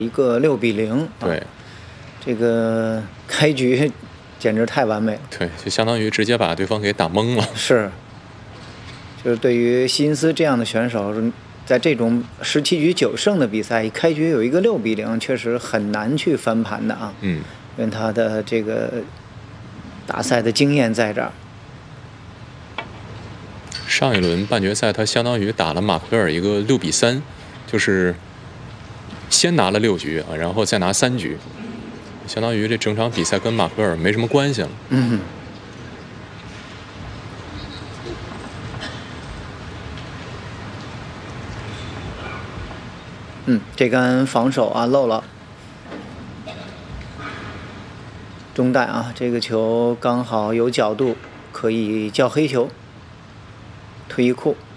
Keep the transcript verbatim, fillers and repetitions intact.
一个六比零， 对、 啊，这个开局简直太完美了。 对，就相当于直接把对方给打懵了。 是，就是对于希金斯这样的选手，在这种十七局九胜的比赛，一开局有一个六比零，确实很难去翻盘的啊。 嗯， 因为他的这个打赛的经验在这儿。 上一轮半决赛，他相当于打了马奎尔一个六比三，就是先拿了六局啊，然后再拿三局，相当于这整场比赛跟马奎尔没什么关系了。 嗯。嗯，这杆防守啊漏了。中弹啊，这个球刚好有角度，可以叫黑球。退一库。